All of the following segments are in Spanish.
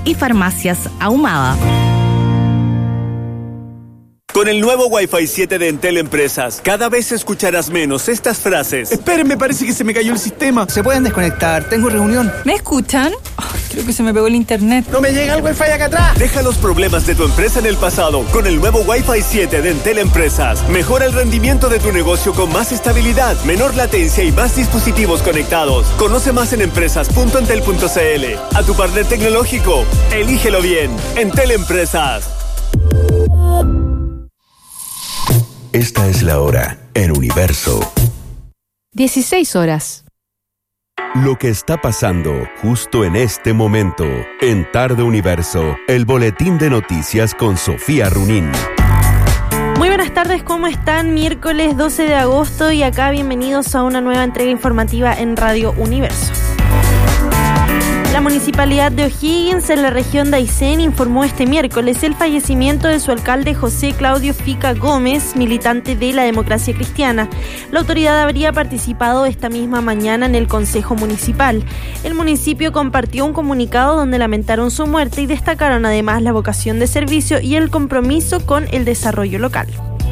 y Farmacias Ahumada. Con el nuevo Wi-Fi 7 de Entel Empresas, cada vez escucharás menos estas frases. Esperen, me parece que se me cayó el sistema. ¿Se pueden desconectar? Tengo reunión. ¿Me escuchan? Creo que se me pegó el internet. ¡No me llega el Wi-Fi acá atrás! Deja los problemas de tu empresa en el pasado con el nuevo Wi-Fi 7 de Entel Empresas. Mejora el rendimiento de tu negocio con más estabilidad, menor latencia y más dispositivos conectados. Conoce más en empresas.entel.cl. A tu partner tecnológico, elígelo bien. Entel Empresas. Esta es la hora en Universo. 16 horas. Lo que está pasando justo en este momento. En Tarde Universo, el boletín de noticias con Sofía Runín. Muy buenas tardes, ¿cómo están? Miércoles 12 de agosto y acá bienvenidos a una nueva entrega informativa en Radio Universo. La Municipalidad de O'Higgins, en la región de Aysén, informó este miércoles el fallecimiento de su alcalde José Claudio Fica Gómez, militante de la Democracia Cristiana. La autoridad habría participado esta misma mañana en el Consejo Municipal. El municipio compartió un comunicado donde lamentaron su muerte y destacaron además la vocación de servicio y el compromiso con el desarrollo local.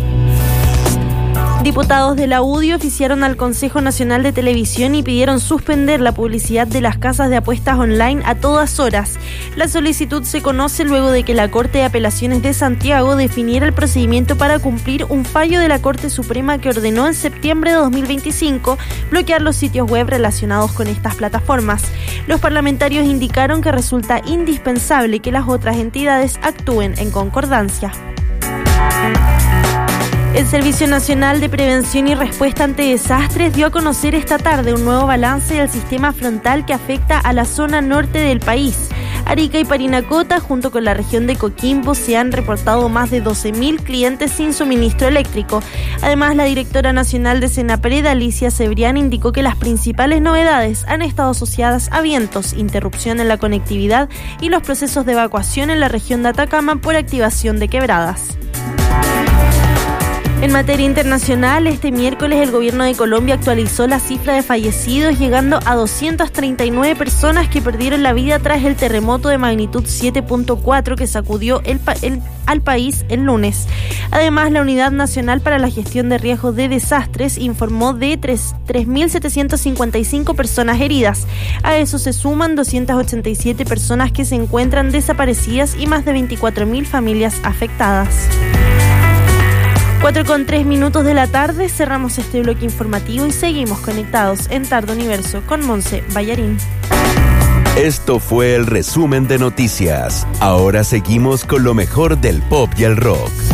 Diputados de la UDI oficiaron al Consejo Nacional de Televisión y pidieron suspender la publicidad de las casas de apuestas online a todas horas. La solicitud se conoce luego de que la Corte de Apelaciones de Santiago definiera el procedimiento para cumplir un fallo de la Corte Suprema que ordenó en septiembre de 2025 bloquear los sitios web relacionados con estas plataformas. Los parlamentarios indicaron que resulta indispensable que las otras entidades actúen en concordancia. El Servicio Nacional de Prevención y Respuesta ante Desastres dio a conocer esta tarde un nuevo balance del sistema frontal que afecta a la zona norte del país. Arica y Parinacota, junto con la región de Coquimbo, se han reportado más de 12.000 clientes sin suministro eléctrico. Además, la directora nacional de Senapred, Alicia Cebrián, indicó que las principales novedades han estado asociadas a vientos, interrupción en la conectividad y los procesos de evacuación en la región de Atacama por activación de quebradas. En materia internacional, este miércoles el gobierno de Colombia actualizó la cifra de fallecidos, llegando a 239 personas que perdieron la vida tras el terremoto de magnitud 7.4 que sacudió al país el lunes. Además, la Unidad Nacional para la Gestión de Riesgos de Desastres informó de 3.755 personas heridas. A eso se suman 287 personas que se encuentran desaparecidas y más de 24.000 familias afectadas. 4:03 de la tarde, cerramos este bloque informativo y seguimos conectados en Tarde Universo con Monse Ballarín. Esto fue el resumen de noticias. Ahora seguimos con lo mejor del pop y el rock.